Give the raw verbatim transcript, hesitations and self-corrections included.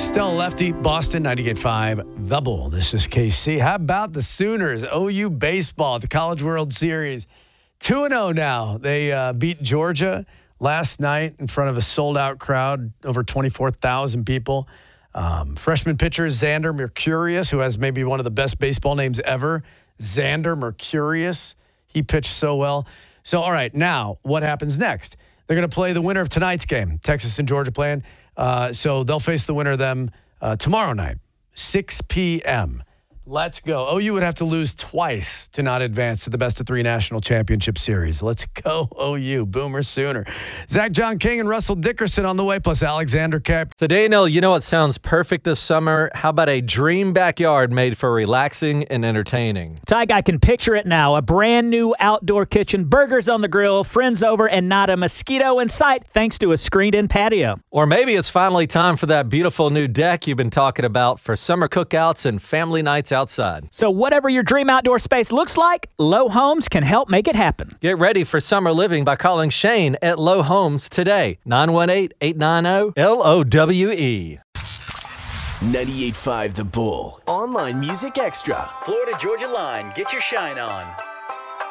Still lefty, Boston, ninety-eight point five, The Bull. This is K C. How about the Sooners? O U baseball at the College World Series. two and oh now. They uh, beat Georgia last night in front of a sold-out crowd, over twenty-four thousand people. Um, freshman pitcher Xander Mercurius, who has maybe one of the best baseball names ever. Xander Mercurius. He pitched so well. So, all right, now what happens next? They're going to play the winner of tonight's game. Texas and Georgia playing. Uh, so they'll face the winner of them uh, tomorrow night, six p.m. Let's go. O U would have to lose twice to not advance to the best of three national championship series. Let's go, O U. Boomer Sooner. Zach John King and Russell Dickerson on the way, plus Alexander Kepp. So, Daniel, you know what sounds perfect this summer? How about a dream backyard made for relaxing and entertaining? Tyke, I can picture it now. A brand new outdoor kitchen, burgers on the grill, friends over, and not a mosquito in sight thanks to a screened-in patio. Or maybe it's finally time for that beautiful new deck you've been talking about for summer cookouts and family nights outside. So whatever your dream outdoor space looks like, Low Homes can help make it happen. Get ready for summer living by calling Shane at Low Homes today. nine one eight, eight nine zero, L O W E. ninety-eight point five The Bull. Online Music Extra. Florida Georgia Line. Get your shine on.